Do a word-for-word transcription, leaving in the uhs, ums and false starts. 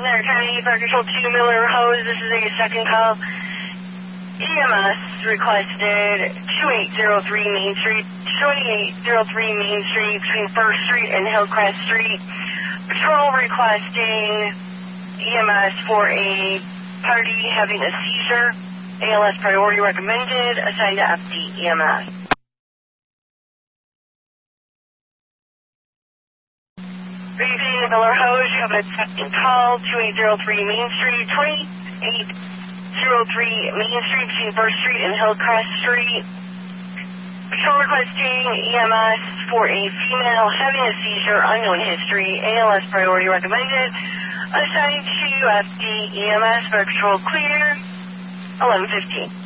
Lander County, Fire Control two, Miller Hose. This is a second call. E M S requested two eight zero three Main Street, two eight zero three Main Street between First Street and Hillcrest Street. Patrol requesting E M S for a party having a seizure. A L S priority recommended, assigned to F D E M S. Briefing Miller Hose, you have a second call, two eight zero three Main Street, two eight zero three Main Street between First Street and Hillcrest Street. Patrol requesting E M S for a female having a seizure, unknown history, A L S priority recommended, assigned to F D E M S, Fire Control clear, eleven fifteen.